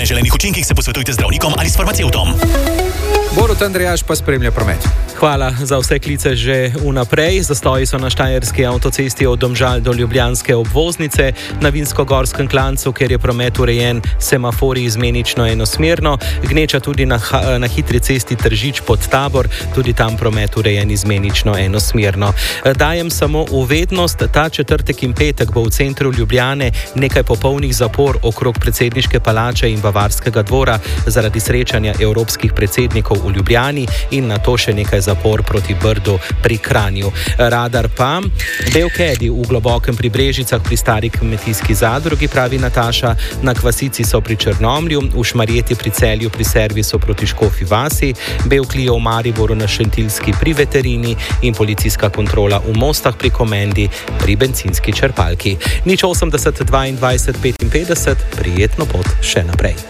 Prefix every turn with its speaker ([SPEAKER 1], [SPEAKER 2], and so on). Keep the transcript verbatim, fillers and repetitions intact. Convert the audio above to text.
[SPEAKER 1] neželenih učinkih se posvetujte z zdravnikom ali s farmacevtom.
[SPEAKER 2] Borut Andrejaš pa spremlja promet.
[SPEAKER 3] Hvala za vse klice že vnaprej. Zastoji so na štajerski avtocesti od Domžal do ljubljanske obvoznice, na Vinskogorskem klancu, kjer je promet urejen, semafori izmenično enosmerno, gneča tudi na, na hitri cesti Tržič pod Tabor, tudi tam promet urejen izmenično enosmerno. Dajem samo uvednost, ta četrtek in petek bo v centru Ljubljane nekaj popolnih zapor okrog predsedniške palače in Bavarskega dvora zaradi srečanja evropskih predsednikov v Ljubljani in na to še nekaj zapor proti Brdu pri Kranju. Radar pa, Belkedi v Globokem pri Brežicah pri stari kmetijski zadrugi, pravi Nataša, na Kvasici so pri Črnomlju, v Šmarjeti pri Celju pri servisu proti Škofi vasi, Belklija v Mariboru na Šentilski pri veterini in policijska kontrola v Mostah pri Komendi pri bencinski črpalki. Nič osemdeset dvaindvajset petinpetdeset, prijetno pot še naprej.